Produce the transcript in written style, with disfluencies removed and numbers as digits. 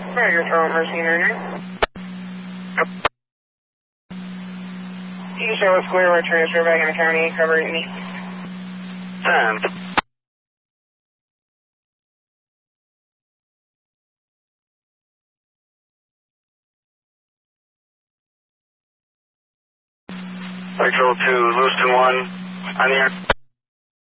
Tiger Trail Mercy Mariner. You can show a square or transfer back in the county, cover 8 me. 10. Central to Lewiston 1 on the air.